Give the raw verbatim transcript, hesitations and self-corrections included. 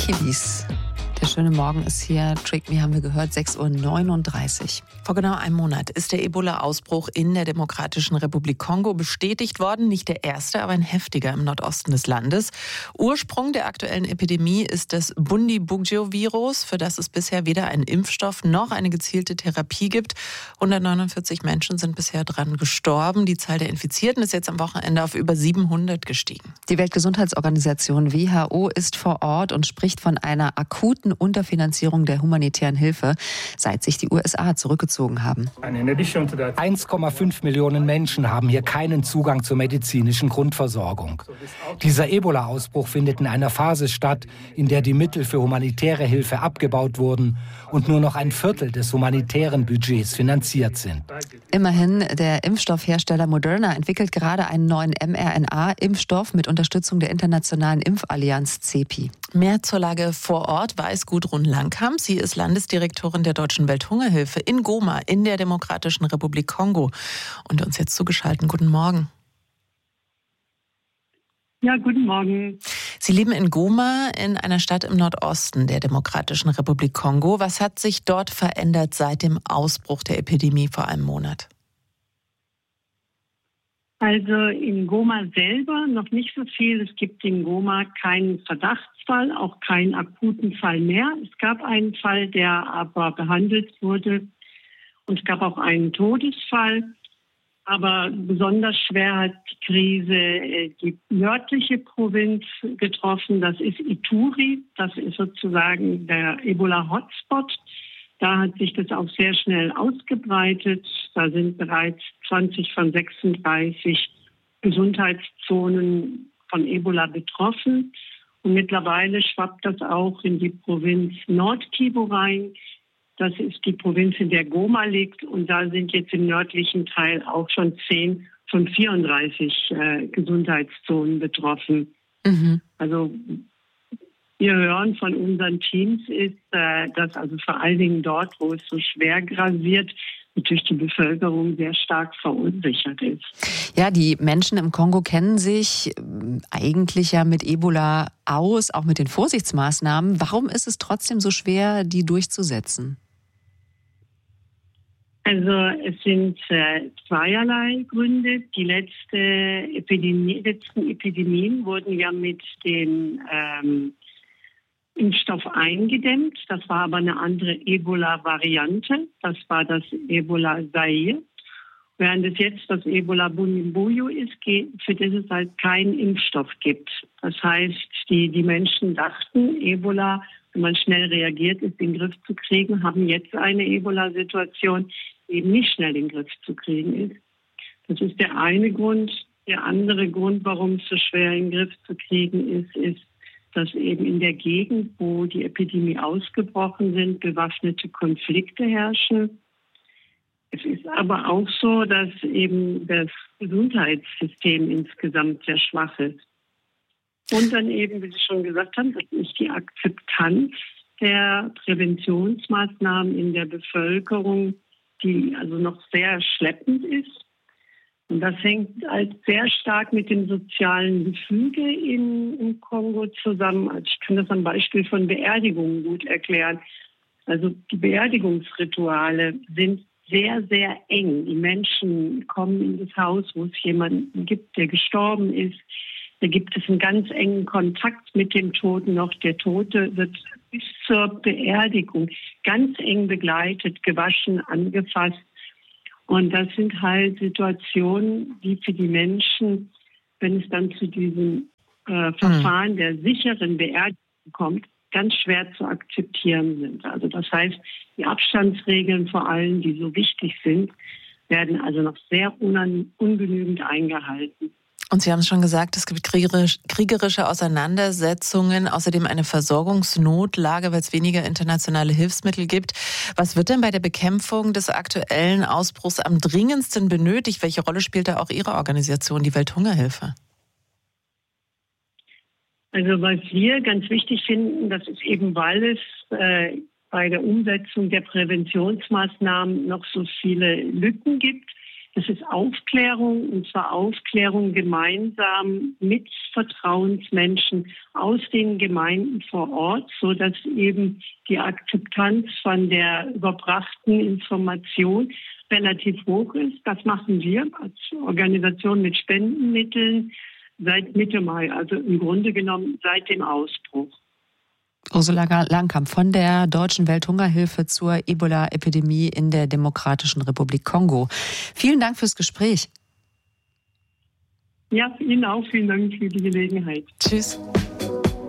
Kiddies. Der schöne Morgen ist hier. Trick Me haben wir gehört, sechs Uhr neununddreißig. Vor genau einem Monat ist der Ebola-Ausbruch in der Demokratischen Republik Kongo bestätigt worden. Nicht der erste, aber ein heftiger im Nordosten des Landes. Ursprung der aktuellen Epidemie ist das Bundibugyo-Virus, für das es bisher weder einen Impfstoff noch eine gezielte Therapie gibt. hundertneunundvierzig Menschen sind bisher dran gestorben. Die Zahl der Infizierten ist jetzt am Wochenende auf über siebenhundert gestiegen. Die Weltgesundheitsorganisation W H O ist vor Ort und spricht von einer akuten Unterfinanzierung der humanitären Hilfe, seit sich die U S A zurückgezogen haben. eins Komma fünf Millionen Menschen haben hier keinen Zugang zur medizinischen Grundversorgung. Dieser Ebola-Ausbruch findet in einer Phase statt, in der die Mittel für humanitäre Hilfe abgebaut wurden und nur noch ein Viertel des humanitären Budgets finanziert sind. Immerhin, der Impfstoffhersteller Moderna entwickelt gerade einen neuen mRNA-Impfstoff mit Unterstützung der internationalen Impfallianz C E P I. Mehr zur Lage vor Ort weiß Gudrun Langkamp. Sie ist Landesdirektorin der Deutschen Welthungerhilfe in Goma in der Demokratischen Republik Kongo und uns jetzt zugeschaltet. Guten Morgen. Ja, guten Morgen. Sie leben in Goma, in einer Stadt im Nordosten der Demokratischen Republik Kongo. Was hat sich dort verändert seit dem Ausbruch der Epidemie vor einem Monat? Also in Goma selber noch nicht so viel. Es gibt in Goma keinen Verdachtsfall, auch keinen akuten Fall mehr. Es gab einen Fall, der aber behandelt wurde, und es gab auch einen Todesfall. Aber besonders schwer hat die Krise die nördliche Provinz getroffen. Das ist Ituri. Das ist sozusagen der Ebola-Hotspot. Da hat sich das auch sehr schnell ausgebreitet. Da sind bereits zwanzig von sechsunddreißig Gesundheitszonen von Ebola betroffen. Und mittlerweile schwappt das auch in die Provinz Nord-Kivu rein. Das ist die Provinz, in der Goma liegt. Und da sind jetzt im nördlichen Teil auch schon zehn von vierunddreißig äh, Gesundheitszonen betroffen. Mhm. Also wir hören von unseren Teams, ist, äh, dass also vor allen Dingen dort, wo es so schwer grasiert, natürlich die Bevölkerung sehr stark verunsichert ist. Ja, die Menschen im Kongo kennen sich eigentlich ja mit Ebola aus, auch mit den Vorsichtsmaßnahmen. Warum ist es trotzdem so schwer, die durchzusetzen? Also es sind äh, zweierlei Gründe. Die letzte Epidemie, letzten Epidemien wurden ja mit dem ähm, Impfstoff eingedämmt. Das war aber eine andere Ebola-Variante. Das war das Ebola Zaire. Während es jetzt das Ebola Bundibugyo ist, für das es halt keinen Impfstoff gibt. Das heißt, die, die Menschen dachten, Ebola, wenn man schnell reagiert, ist in den Griff zu kriegen, haben jetzt eine Ebola-Situation, die eben nicht schnell in den Griff zu kriegen ist. Das ist der eine Grund. Der andere Grund, warum es so schwer in den Griff zu kriegen ist, ist, dass eben in der Gegend, wo die Epidemie ausgebrochen sind, bewaffnete Konflikte herrschen. Es ist aber auch so, dass eben das Gesundheitssystem insgesamt sehr schwach ist. Und dann eben, wie Sie schon gesagt haben, das ist die Akzeptanz der Präventionsmaßnahmen in der Bevölkerung, die also noch sehr schleppend ist. Und das hängt halt sehr stark mit dem sozialen Gefüge in, im Kongo zusammen. Also ich kann das am Beispiel von Beerdigungen gut erklären. Also die Beerdigungsrituale sind sehr, sehr eng. Die Menschen kommen in das Haus, wo es jemanden gibt, der gestorben ist. Da gibt es einen ganz engen Kontakt mit dem Toten noch. Der Tote wird bis zur Beerdigung ganz eng begleitet, gewaschen, angefasst. Und das sind halt Situationen, die für die Menschen, wenn es dann zu diesem äh, Verfahren der sicheren Beerdigung kommt, ganz schwer zu akzeptieren sind. Also das heißt, die Abstandsregeln vor allem, die so wichtig sind, werden also noch sehr unan- ungenügend eingehalten. Und Sie haben es schon gesagt, es gibt kriegerisch, kriegerische Auseinandersetzungen, außerdem eine Versorgungsnotlage, weil es weniger internationale Hilfsmittel gibt. Was wird denn bei der Bekämpfung des aktuellen Ausbruchs am dringendsten benötigt? Welche Rolle spielt da auch Ihre Organisation, die Welthungerhilfe? Also was wir ganz wichtig finden, das ist eben, weil es äh, bei der Umsetzung der Präventionsmaßnahmen noch so viele Lücken gibt, Das ist Aufklärung, und zwar Aufklärung gemeinsam mit Vertrauensmenschen aus den Gemeinden vor Ort, so dass eben die Akzeptanz von der überbrachten Information relativ hoch ist. Das machen wir als Organisation mit Spendenmitteln seit Mitte Mai, also im Grunde genommen seit dem Ausbruch. Ursula Langkamp von der Deutschen Welthungerhilfe zur Ebola-Epidemie in der Demokratischen Republik Kongo. Vielen Dank fürs Gespräch. Ja, Ihnen auch. Vielen Dank für die Gelegenheit. Tschüss.